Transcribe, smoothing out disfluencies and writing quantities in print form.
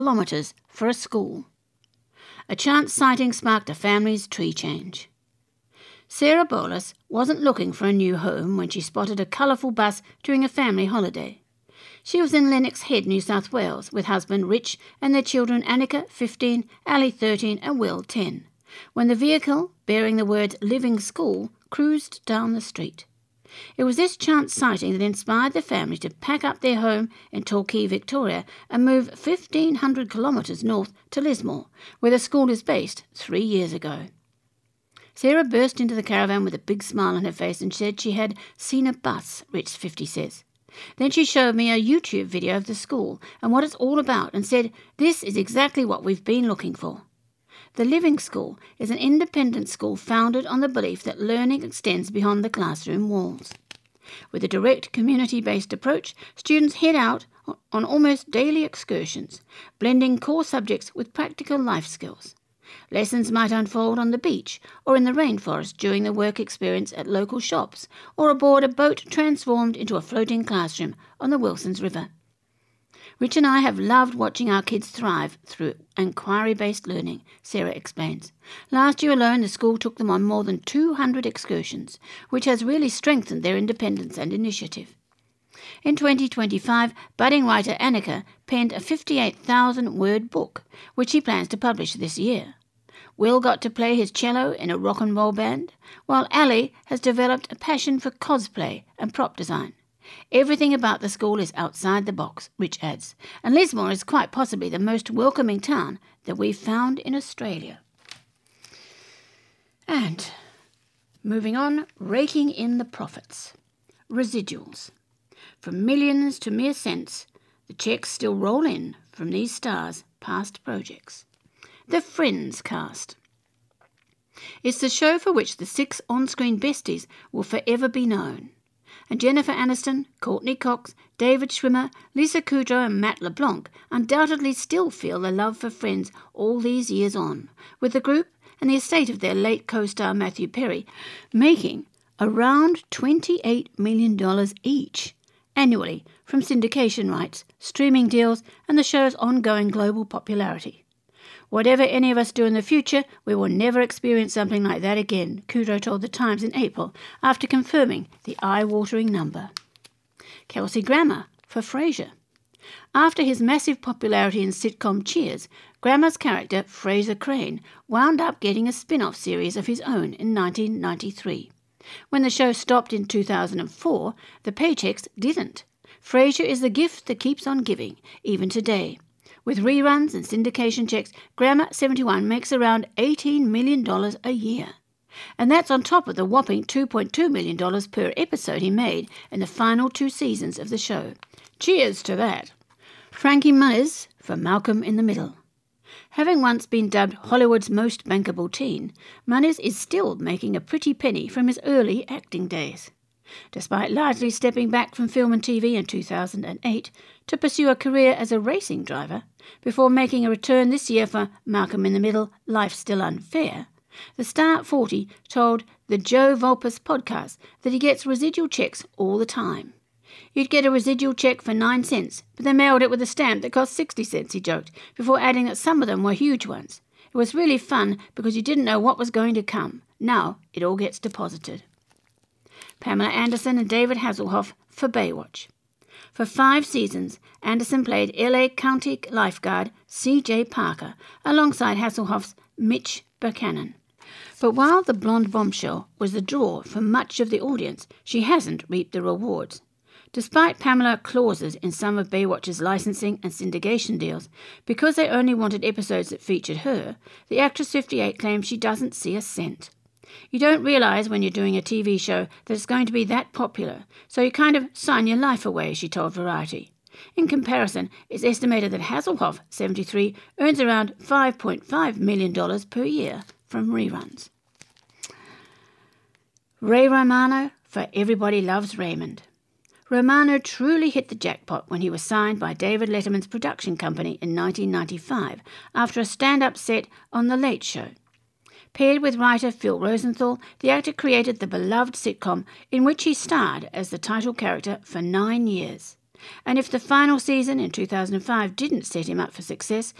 kilometres for a school. A chance sighting sparked a family's tree change. Sarah Bolus wasn't looking for a new home when she spotted a colourful bus during a family holiday. She was in Lennox Head, New South Wales, with husband Rich and their children Annika, 15, Ali, 13 and Will, 10, when the vehicle, bearing the words Living School, cruised down the street. It was this chance sighting that inspired the family to pack up their home in Torquay, Victoria, and move 1,500 kilometres north to Lismore, where the school is based, 3 years ago. Sarah burst into the caravan with a big smile on her face and said she had seen a bus, Rich 50 says. Then she showed me a YouTube video of the school and what it's all about and said, "This is exactly what we've been looking for." The Living School is an independent school founded on the belief that learning extends beyond the classroom walls. With a direct community-based approach, students head out on almost daily excursions, blending core subjects with practical life skills. Lessons might unfold on the beach or in the rainforest during the work experience at local shops or aboard a boat transformed into a floating classroom on the Wilsons River. Rich and I have loved watching our kids thrive through inquiry-based learning, Sarah explains. Last year alone, the school took them on more than 200 excursions, which has really strengthened their independence and initiative. In 2025, budding writer Annika penned a 58,000-word book, which he plans to publish this year. Will got to play his cello in a rock and roll band, while Ali has developed a passion for cosplay and prop design. Everything about the school is outside the box, Rich adds, and Lismore is quite possibly the most welcoming town that we've found in Australia. And, moving on, raking in the profits. Residuals. From millions to mere cents, the cheques still roll in from these stars' past projects. The Friends cast. It's the show for which the 6 on-screen besties will forever be known. And Jennifer Aniston, Courtney Cox, David Schwimmer, Lisa Kudrow and Matt LeBlanc undoubtedly still feel the love for Friends all these years on, with the group and the estate of their late co-star Matthew Perry making around $28 million each annually from syndication rights, streaming deals and the show's ongoing global popularity. Whatever any of us do in the future, we will never experience something like that again, Kudrow told The Times in April after confirming the eye-watering number. Kelsey Grammer for Frasier. After his massive popularity in sitcom Cheers, Grammer's character, Frasier Crane, wound up getting a spin-off series of his own in 1993. When the show stopped in 2004, the paychecks didn't. Frasier is the gift that keeps on giving, even today. With reruns and syndication checks, Grammer 71 makes around $18 million a year. And that's on top of the whopping $2.2 million per episode he made in the final 2 seasons of the show. Cheers to that. Frankie Muniz for Malcolm in the Middle. Having once been dubbed Hollywood's most bankable teen, Muniz is still making a pretty penny from his early acting days. Despite largely stepping back from film and TV in 2008 to pursue a career as a racing driver, before making a return this year for Malcolm in the Middle, Life's Still Unfair, the star at 40 told the Joe Volpus podcast that he gets residual checks all the time. You'd get a residual check for 9 cents, but they mailed it with a stamp that cost 60 cents, he joked, before adding that some of them were huge ones. It was really fun because you didn't know what was going to come. Now it all gets deposited. Pamela Anderson and David Hasselhoff for Baywatch. For 5 seasons, Anderson played LA County lifeguard C.J. Parker alongside Hasselhoff's Mitch Buchanan. But while the blonde bombshell was the draw for much of the audience, she hasn't reaped the rewards. Despite Pamela clauses in some of Baywatch's licensing and syndication deals, because they only wanted episodes that featured her, the actress 58 claims she doesn't see a cent. You don't realise when you're doing a TV show that it's going to be that popular, so you kind of sign your life away, she told Variety. In comparison, it's estimated that Hasselhoff, 73, earns around $5.5 million per year from reruns. Ray Romano for Everybody Loves Raymond. Romano truly hit the jackpot when he was signed by David Letterman's production company in 1995 after a stand-up set on The Late Show. Paired with writer Phil Rosenthal, the actor created the beloved sitcom in which he starred as the title character for 9 years. And if the final season in 2005 didn't set him up for success,